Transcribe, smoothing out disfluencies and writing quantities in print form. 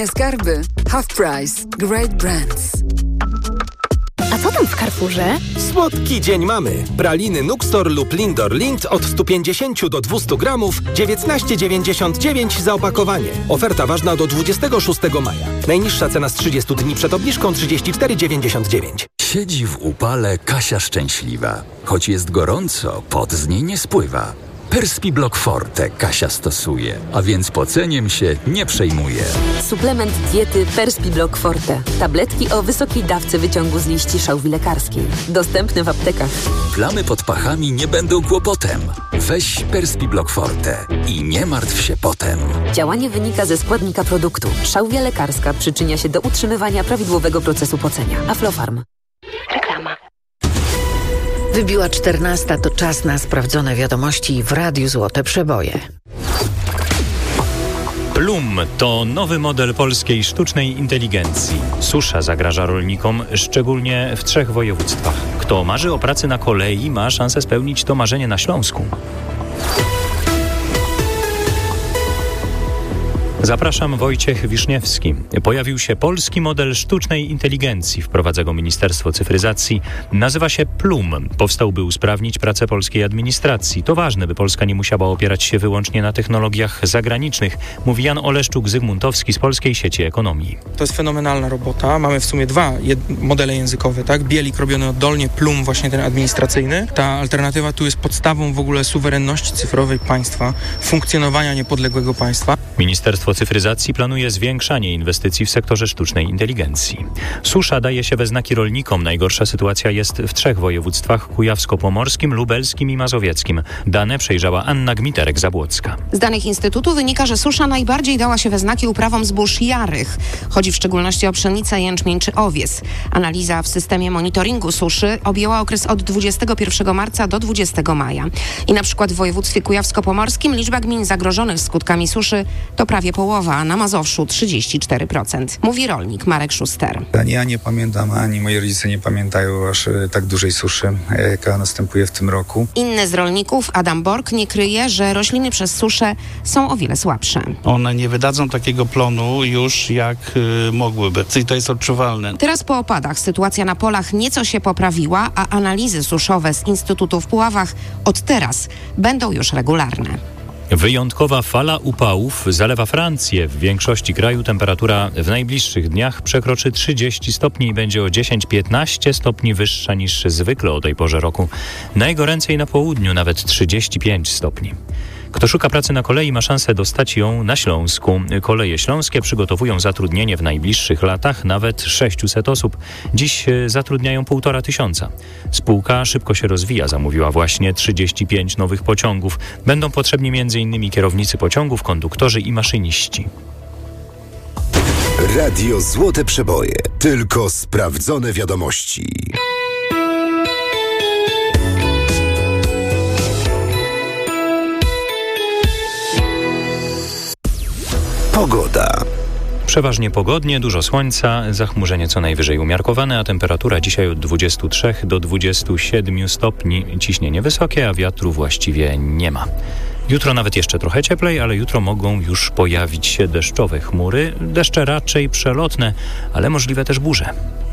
Skarby. Half Price. Great Brands. A co tam w Carrefourze? Słodki dzień mamy. Praliny Nuxtor lub Lindor Lind od 150 do 200 gramów, 19,99 za opakowanie. Oferta ważna do 26 maja. Najniższa cena z 30 dni przed obniżką 34,99. Siedzi w upale Kasia szczęśliwa. Choć jest gorąco, pot z niej nie spływa. Perspiblock Forte Kasia stosuje, a więc poceniem się nie przejmuje. Suplement diety Perspiblock Forte. Tabletki o wysokiej dawce wyciągu z liści szałwi lekarskiej. Dostępny w aptekach. Plamy pod pachami nie będą kłopotem. Weź Perspiblock Forte i nie martw się potem. Działanie wynika ze składnika produktu. Szałwia lekarska przyczynia się do utrzymywania prawidłowego procesu pocenia. Aflofarm. Reklama. Wybiła 14, to czas na sprawdzone wiadomości w Radiu Złote Przeboje. Plum to nowy model polskiej sztucznej inteligencji. Susza zagraża rolnikom, szczególnie w 3 województwach. Kto marzy o pracy na kolei, ma szansę spełnić to marzenie na Śląsku. Zapraszam, Wojciech Wiszniewski. Pojawił się polski model sztucznej inteligencji. Wprowadza go Ministerstwo Cyfryzacji. Nazywa się Plum. Powstał, by usprawnić pracę polskiej administracji. To ważne, by Polska nie musiała opierać się wyłącznie na technologiach zagranicznych, mówi Jan Oleszczuk-Zygmuntowski z Polskiej Sieci Ekonomii. To jest fenomenalna robota. Mamy w sumie 2 modele językowe, tak? Bielik robiony oddolnie, Plum właśnie ten administracyjny. Ta alternatywa tu jest podstawą w ogóle suwerenności cyfrowej państwa, funkcjonowania niepodległego państwa. Ministerstwo Cyfryzacji planuje zwiększanie inwestycji w sektorze sztucznej inteligencji. Susza daje się we znaki rolnikom. Najgorsza sytuacja jest w 3 województwach: kujawsko-pomorskim, lubelskim i mazowieckim. Dane przejrzała Anna Gmiterek-Zabłocka. Z danych Instytutu wynika, że susza najbardziej dała się we znaki uprawom zbóż jarych. Chodzi w szczególności o pszenicę, jęczmień czy owies. Analiza w systemie monitoringu suszy objęła okres od 21 marca do 20 maja. I na przykład w województwie kujawsko-pomorskim liczba gmin zagrożonych skutkami suszy to prawie połowa, a na Mazowszu 34%. Mówi rolnik Marek Szuster. Ani ja nie pamiętam, ani moi rodzice nie pamiętają aż tak dużej suszy, jaka następuje w tym roku. Inny z rolników, Adam Bork, nie kryje, że rośliny przez suszę są o wiele słabsze. One nie wydadzą takiego plonu już jak mogłyby. I to jest odczuwalne. Teraz po opadach sytuacja na polach nieco się poprawiła, a analizy suszowe z Instytutu w Puławach od teraz będą już regularne. Wyjątkowa fala upałów zalewa Francję. W większości kraju temperatura w najbliższych dniach przekroczy 30 stopni i będzie o 10-15 stopni wyższa niż zwykle o tej porze roku. Najgoręcej na południu, nawet 35 stopni. Kto szuka pracy na kolei, ma szansę dostać ją na Śląsku. Koleje śląskie przygotowują zatrudnienie w najbliższych latach nawet 600 osób. Dziś zatrudniają 1500. Spółka szybko się rozwija, zamówiła właśnie 35 nowych pociągów. Będą potrzebni m.in. kierownicy pociągów, konduktorzy i maszyniści. Radio Złote Przeboje. Tylko sprawdzone wiadomości. Pogoda. Przeważnie pogodnie, dużo słońca, zachmurzenie co najwyżej umiarkowane, a temperatura dzisiaj od 23 do 27 stopni. Ciśnienie wysokie, a wiatru właściwie nie ma. Jutro nawet jeszcze trochę cieplej, ale jutro mogą już pojawić się deszczowe chmury. Deszcze raczej przelotne, ale możliwe też burze.